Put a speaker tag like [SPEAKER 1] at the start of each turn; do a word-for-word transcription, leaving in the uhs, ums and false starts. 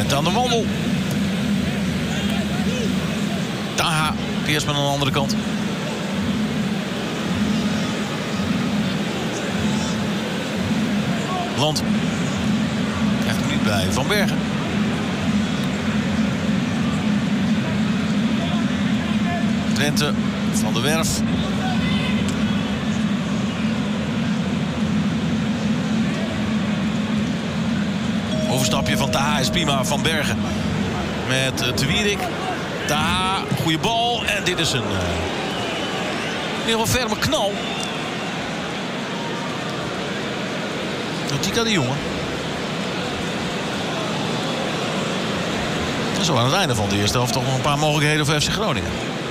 [SPEAKER 1] Twente aan de wandel. Taha, eerst maar aan de andere kant. Land. Krijgt hem niet bij Van Bergen. Twente, Van der Werf. Overstapje van Taha is prima. Van Bergen met uh, Te Wierik. Taha, goede bal. En dit is een uh, heel wel ferme knal. Tika de Jonge. En zo aan het einde van de eerste helft toch nog een paar mogelijkheden voor F C Groningen.